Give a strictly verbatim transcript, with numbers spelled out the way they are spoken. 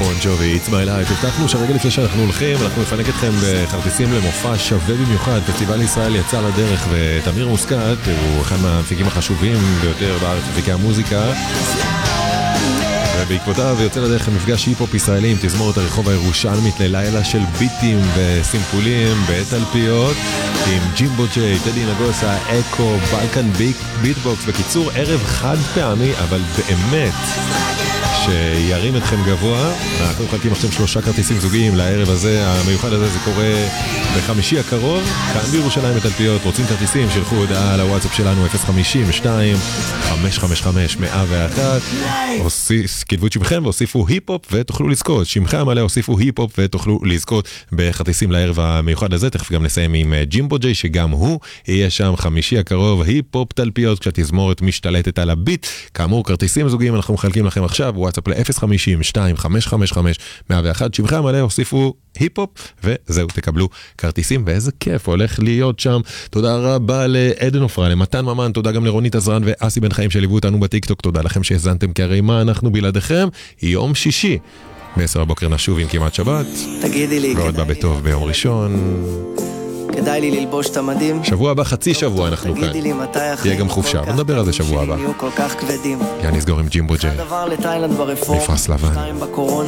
בון ג'ובי, It's My Life. הבטחנו שהרגע לפני שאנחנו הולכים, אנחנו נפנק אתכם בכרטיסים למופע שווה במיוחד. פסטיבל ישראל יצא לדרך, ותמיר מוסקת הוא אחד מהמפיקים החשובים ביותר בארץ, מפיקי המוזיקה. ובעקבותיו יוצא לדרך מפגש היפ-הופ ישראלי עם תזמורת הרחוב הירושלמית ללילה של ביטים וסימפולים בתלפיות עם ג'ימבו ג'יי, טדי נגוסה, אקו, בלקן ביט, ביטבוקס. בקיצור, ערב חד פעמי, אבל באמת שירים אתכם גבוה. אנחנו מחלקים עכשיו שלושה כרטיסים זוגיים לערב הזה, המיוחד הזה. זה קורה בחמישי הקרוב, כאן בירושלים בתלפיות. רוצים כרטיסים? שלחו הודעה לוואטסאפ שלנו אפס חמישים שתיים חמש חמש חמש מאה ואחת, כתבו את שמכם והוסיפו היפ-הופ ותוכלו לזכות. שמכם המלא הוסיפו היפ-הופ ותוכלו לזכות בכרטיסים לערב המיוחד הזה. תכף גם נסיים עם ג'ימבו ג'יי, שגם הוא יהיה שם חמישי הקרוב. היפ-הופ תלפיות, כשהתזמורת משתלטת על הביט. כאמור, כרטיסים זוגיים אנחנו מחלקים לכם עכשיו. וואטסאפ ל-אפס חמישים שתיים חמש חמש חמש מאה ואחת. שמכם המלא הוסיפו היפ-הופ וזהו, תקבלו כרטיסים, ואיזה כיף הולך להיות שם. תודה רבה לעדן עופרה, למתן ממן, תודה גם לרונית עזרן ואסי בן חיים שליוו אותנו בטיקטוק. תודה לכם שהזנתם, כי הרי מה אנחנו בלעדיכם. יום שישי בעשר הבוקר נשוב עם כמעט שבת, תגידי לי, ועוד בא בטוב ביום ראשון. כדאי לי ללבוש את המדים. שבוע הבא חצי שבוע אנחנו כאן, תהיה גם חופשה, נדבר על זה שבוע הבא. יהיו כל כך כבדים. יאללה, נסגור עם ג'ימבו ג'יי, דבר לתאילנד ברפורמה, מפרס לבן.